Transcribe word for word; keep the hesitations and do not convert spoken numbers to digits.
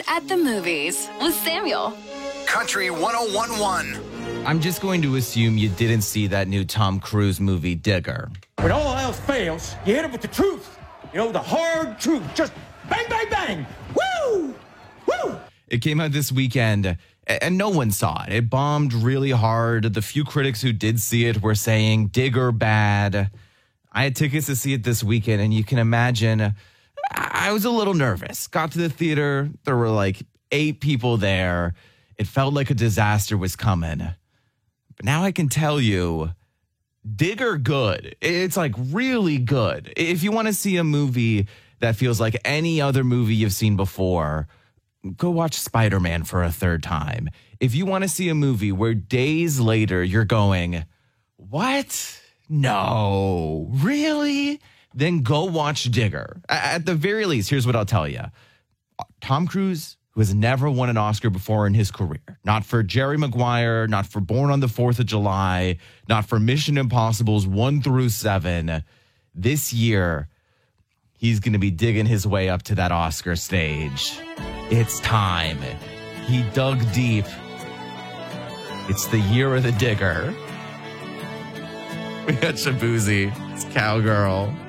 Night at the Movies with Samuel. Country one oh one point one. I'm just going to assume you didn't see that new Tom Cruise movie, Digger. When all else fails, you hit it with the truth. You know, the hard truth. Just bang, bang, bang. Woo! Woo! It came out this weekend, and no one saw it. It bombed really hard. The few critics who did see it were saying Digger bad. I had tickets to see it this weekend, and you can imagine I was a little nervous. Got to the theater. There were like eight people there. It felt like a disaster was coming. But now I can tell you, Digger good. It's like really good. If you want to see a movie that feels like any other movie you've seen before, go watch Spider-Man for a third time. If you want to see a movie where days later you're going, what? No, really? Then go watch Digger. At the very least, here's what I'll tell you. Tom Cruise, who has never won an Oscar before in his career, not for Jerry Maguire, not for Born on the fourth of July, not for Mission Impossibles one through seven, this year, he's going to be digging his way up to that Oscar stage. It's time. He dug deep. It's the year of the Digger. We got Shabuzi. It's Cowgirl.